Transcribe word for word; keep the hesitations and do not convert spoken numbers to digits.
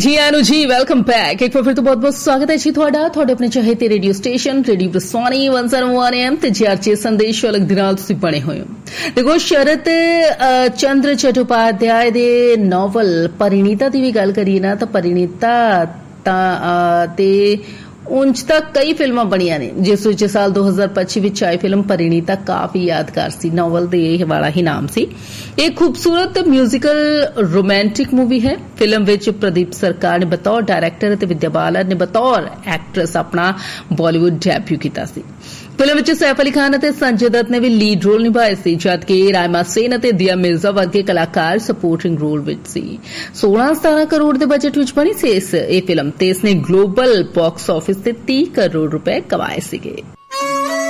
जी आनु जी welcome back. एक बार फिर तो बहुत बहुत स्वागत है जी ਤੁਹਾਡਾ ਤੁਹਾਡੇ ਆਪਣੇ ਚਾਹਤੇ radio station radio ਬਰਸਾਨੀ one oh one M ਤੇ ਜੀਆਰਜੀ ਸੰਦੇਸ਼ ਅਲੱਗ ਦੇ ਨਾਲ ਤੁਸੀਂ ਬਣੇ ਹੋਏ ਹੋ। ਦੇਖੋ ਸ਼ਰਤ ਚੰਦਰ ਚਟੋਪਾਧਿਆਏ ਦੇ ਨੋਵਲ ਪਰਿਣੀਤਾ ਦੀ ਵੀ ਗੱਲ ਕਰੀਏ ਨਾ ਤਾਂ ਪਰਿਣੀਤਾ ਤਾਂ ਤੇ ਉਂਝ ਤਾਂ ਕਈ ਫਿਲਮਾਂ ਬਣੀਆਂ ਨੇ ਜਿਸ ਵਿੱਚ ਸਾਲ ਦੋ ਹਜ਼ਾਰ ਪੱਚੀ ਵਿੱਚ ਆਈ ਫਿਲਮ ਪਰਿਣੀਤਾ ਕਾਫੀ ਯਾਦਗਾਰ ਸੀ। ਨੋਵਲ ਦੇ ਇਹ ਵਾਲਾ ਹੀ ਨਾਮ ਸੀ। ਇਹ ਖੂਬਸੂਰਤ ਮਿਊਜ਼ੀਕਲ ਰੋਮਾਂਟਿਕ मूवी है। फिल्म विच प्रदीप सरकार ने बतौर डायरैक्टर ते विद्या बालन ने बतौर एक्ट्रेस अपना बॉलीवुड डेब्यू किया सी। फिल्म विच सैफ अली खान ते संजय दत्त ने भी लीड रोल निभाए सी जबकि रायमा सेन ते दिया मिर्जा वर्गे कलाकार सपोर्टिंग रोल विच सी। सोलह सतारह करोड़ के बजट विच बनी सी इस फिल्म ते इसने ग्लोबल बॉक्स ऑफिस ते तीस करोड़ रुपए कमाए सीगे।